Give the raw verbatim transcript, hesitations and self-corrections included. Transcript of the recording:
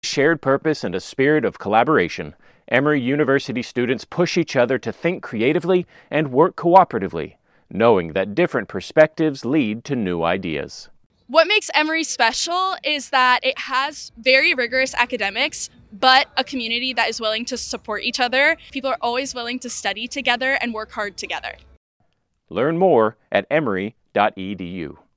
Shared purpose and a spirit of collaboration, Emory University students push each other to think creatively and work cooperatively, knowing that different perspectives lead to new ideas. What makes Emory special is that it has very rigorous academics, but a community that is willing to support each other. People are always willing to study together and work hard together. Learn more at emory dot e d u.